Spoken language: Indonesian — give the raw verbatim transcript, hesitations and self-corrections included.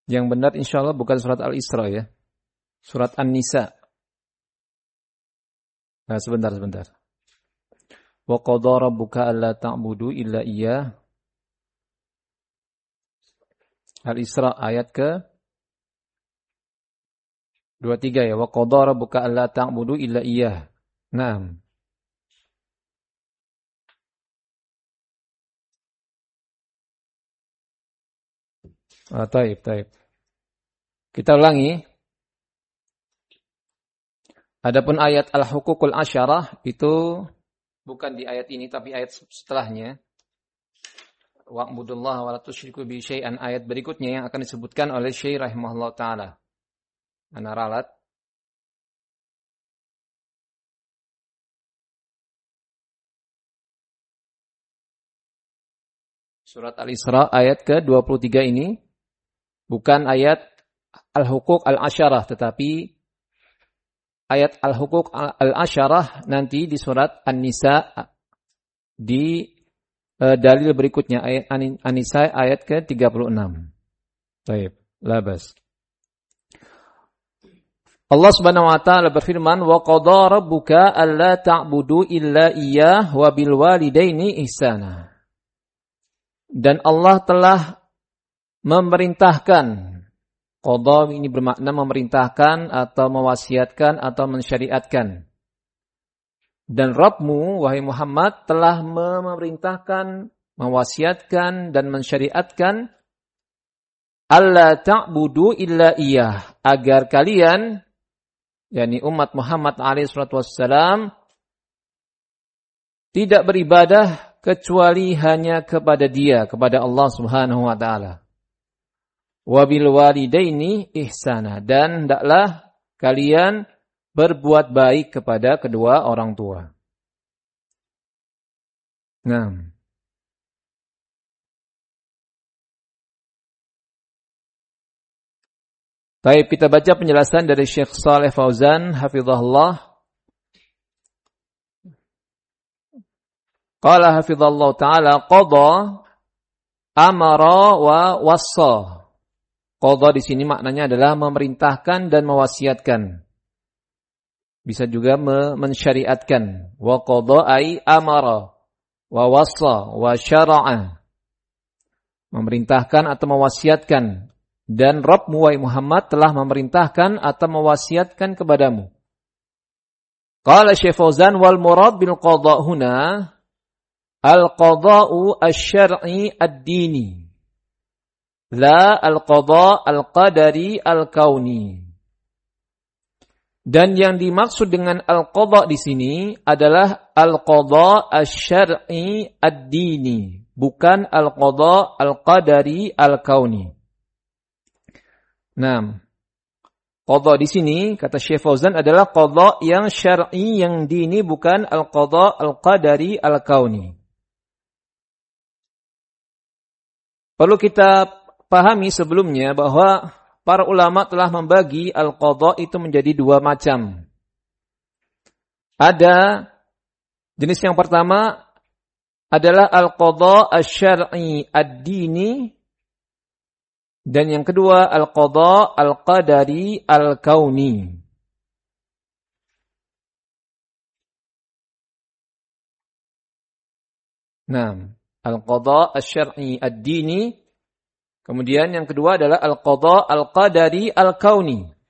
Yang benar insyaallah bukan surat Al-Isra ya. Surat An-Nisa. Nah, sebentar sebentar. Wa qadara rabbuka alla ta'budu illa iyyah. Al-Isra ayat ke dua puluh tiga ya. Wa qadara rabbuka alla ta'budu illa iyyah. Naam. Ah, taib, taib. Kita ulangi. Adapun ayat al-huququl asyarah itu bukan di ayat ini tapi ayat setelahnya. Wa'budullaha wa la tusyriku bihi syai'an, ayat berikutnya yang akan disebutkan oleh Syekh rahimahullah taala. Ana ralat. Surat Al-Isra ayat ke dua puluh tiga ini bukan ayat al-huquq al-asyarah tetapi ayat al-huquq al-asyarah nanti di surat An-Nisa di uh, dalil berikutnya ayat An-Nisa ayat ke tiga puluh enam. Baik, labas. Allah Subhanahu wa taala berfirman wa qadara rabbuka alla ta'budu illa iyyah wa bil walidaini ihsana. Dan Allah telah memerintahkan, qadha ini bermakna memerintahkan atau mewasiatkan atau mensyariatkan. Dan Rabbmu, wahai Muhammad, telah memerintahkan, mewasiatkan dan mensyariatkan alla ta'budu illa iyyah, agar kalian, yakni umat Muhammad alaihi salatu wassalam, tidak beribadah kecuali hanya kepada Dia, kepada Allah Subhanahu wa taala. Wa bil walidaini ihsana, dan hendaklah kalian berbuat baik kepada kedua orang tua. Nah. Baik, kita baca penjelasan dari Syekh Shalih Fauzan hafizahullah. Qala hafizallahu ta'ala qadha amara wa wassa. Qadha di sini maknanya adalah memerintahkan dan mewasiatkan. Bisa juga mensyariatkan. Wa qadha ay amara wa wassa wa syara'a. Memerintahkan atau mewasiatkan. Dan Rabbmu wahai Muhammad telah memerintahkan atau mewasiatkan kepadamu. Qala Syekh Fauzan wal murad bil qadha huna al-qadha'u asy-syar'i ad-dini, la al-qadha' al-qadari al-kauni. Dan yang dimaksud dengan al-qadha' di sini adalah al-qadha' asy-syar'i ad-dini, bukan al-qadha' al-qadari al-kauni. Nah, qadha' di sini kata Syekh Fauzan adalah qadha' yang syar'i, yang dini, bukan al-qadha' al-qadari al-kauni. Perlu kita pahami sebelumnya bahwa para ulama telah membagi al-qadha itu menjadi dua macam. Ada jenis yang pertama adalah al-qadha asy-syar'i ad-dini, dan yang kedua al-qadha al-qadari al-kauni. Nah, al-qadha asy-syar'i ad-dini. Kemudian yang kedua adalah al-qadha al-qadari al-kauni.